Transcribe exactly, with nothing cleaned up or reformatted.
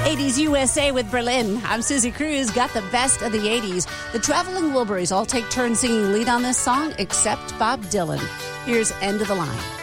eighties U S A with Berlin. I'm Susie Cruz, got the best of the eighties. The Traveling Wilburys all take turns singing lead on this song, except Bob Dylan. Here's End of the Line.